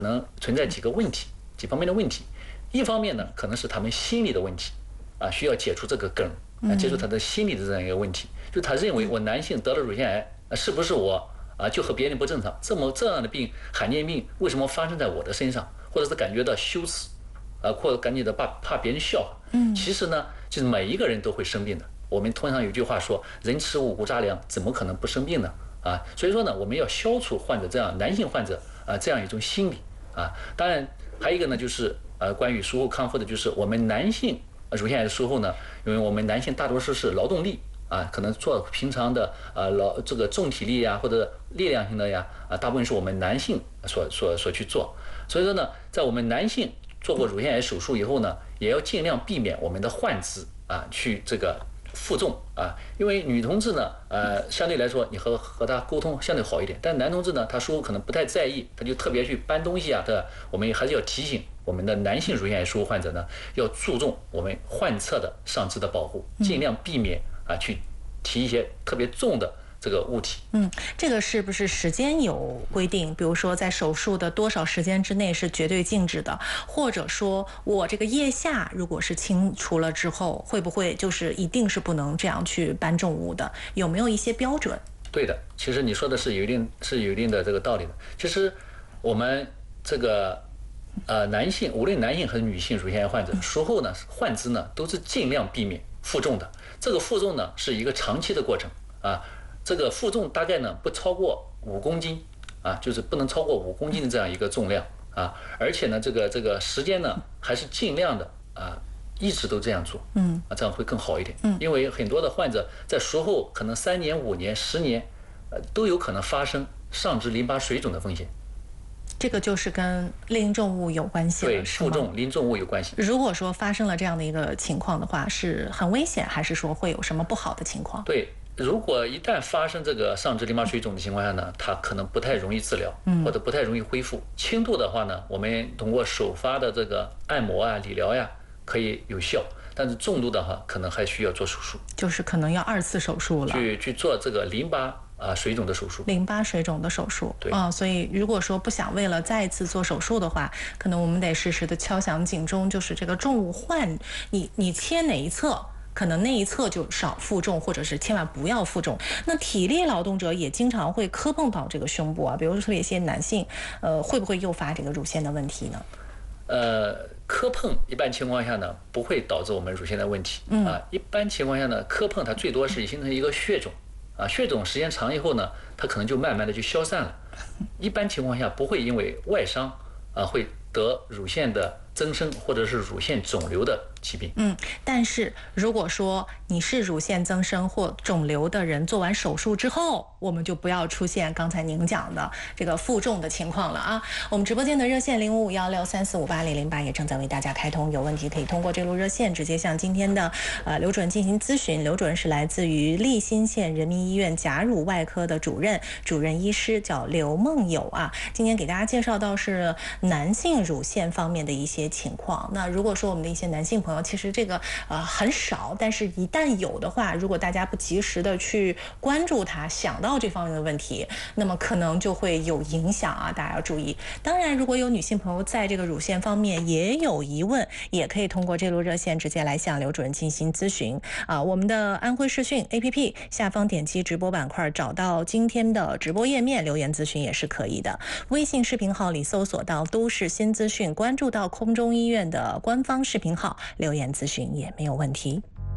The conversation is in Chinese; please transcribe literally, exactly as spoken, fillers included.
可能存在几个问题，几方面的问题。一方面呢，可能是他们心理的问题，啊，需要解除这个根，啊，解除他的心理的这样一个问题。就他认为我男性得了乳腺癌，啊，是不是我啊就和别人不正常？这么这样的病，罕见病为什么发生在我的身上？或者是感觉到羞耻，啊，或者感觉到怕怕别人笑话。嗯，其实呢，就是每一个人都会生病的。我们通常有句话说：“人吃五谷杂粮，怎么可能不生病呢？”啊，所以说呢，我们要消除患者这样男性患者啊这样一种心理啊。当然，还有一个呢，就是呃，关于术后康复的，就是我们男性乳腺癌的术后呢，因为我们男性大多数是劳动力啊，可能做平常的呃劳这个重体力呀，或者力量型的呀啊，大部分是我们男性所所所去做。所以说呢，在我们男性做过乳腺癌手术以后呢，也要尽量避免我们的患肢啊去这个负重啊，因为女同志呢，呃，相对来说你和和她沟通相对好一点，但男同志呢，他术后可能不太在意，他就特别去搬东西啊，对吧？我们还是要提醒我们的男性乳腺癌术后患者呢，要注重我们患侧的上肢的保护，尽量避免啊去提一些特别重的这个物体。 嗯，这个是不是时间有规定？比如说在手术的多少时间之内是绝对禁止的，或者说我这个腋下如果是清除了之后，会不会就是一定是不能这样去搬重物的？有没有一些标准？ 对的，其实你说的是有一定是有一定的这个道理的。其实我们这个呃男性，无论男性和女性乳腺癌患者，术后呢患肢呢都是尽量避免负重的。这个负重呢是一个长期的过程啊。这个负重大概呢不超过五公斤啊，就是不能超过五公斤的这样一个重量啊，而且呢，这个这个时间呢还是尽量的啊，一直都这样做，嗯，啊，这样会更好一点，嗯，因为很多的患者在术后可能三年、五年、十年，呃，都有可能发生上肢淋巴水肿的风险。 这个就是跟拎重物有关系了， 对，负重拎重物有关系。 如果说发生了这样的一个情况的话，是很危险，还是说会有什么不好的情况？ 对。如果一旦发生这个上肢淋巴水肿的情况下呢，它可能不太容易治疗，或者不太容易恢复。轻度的话呢，我们通过手发的这个按摩啊、理疗呀，可以有效。但是重度的话，可能还需要做手术， 就是可能要二次手术了， 去去做这个淋巴啊水肿的手术。 淋巴水肿的手术， 对啊，所以如果说不想为了再一次做手术的话，可能我们得时时的敲响警钟，就是这个重物换你你切哪一侧。可能那一侧就少负重，或者是千万不要负重。那体力劳动者也经常会磕碰到这个胸部啊，比如说特别一些男性，呃，会不会诱发这个乳腺的问题呢？ 呃，磕碰一般情况下呢，不会导致我们乳腺的问题、嗯、啊。一般情况下呢，磕碰它最多是形成一个血肿啊，血肿时间长以后呢，它可能就慢慢的就消散了。一般情况下不会因为外伤啊会得乳腺的增生或者是乳腺肿瘤的疾病。 嗯，但是如果说你是乳腺增生或肿瘤的人，做完手术之后，我们就不要出现刚才您讲的这个负重的情况了啊。我们直播间的热线零五五幺六三四五八零零八也正在为大家开通，有问题可以通过这路热线直接向今天的呃刘主任进行咨询。刘主任是来自于利辛县人民医院假乳外科的主任，主任医师叫刘梦友啊。今天给大家介绍到是男性乳腺方面的一些情况。那如果说我们的一些男性朋友，其实这个呃很少，但是一旦有的话，如果大家不及时的去关注它，想到这方面的问题，那么可能就会有影响啊，大家要注意。当然，如果有女性朋友在这个乳腺方面也有疑问，也可以通过这路热线直接来向刘主任进行咨询啊。我们的安徽视讯 A P P 下方点击直播板块，找到今天的直播页面，留言咨询也是可以的。微信视频号里搜索到都市新资讯，关注到空中医院的官方视频号，留言咨询也没有问题。